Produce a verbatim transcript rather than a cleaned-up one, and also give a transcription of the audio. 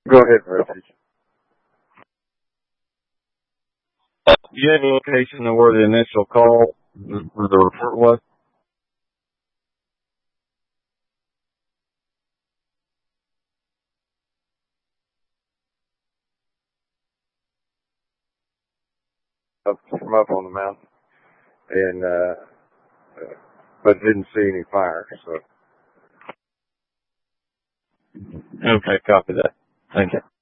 Go ahead, Refuge. Do you have any location of where the initial call, where the report was? Up from up on the mountain, and uh, uh, but didn't see any fire. So Okay, copy that. Thank you.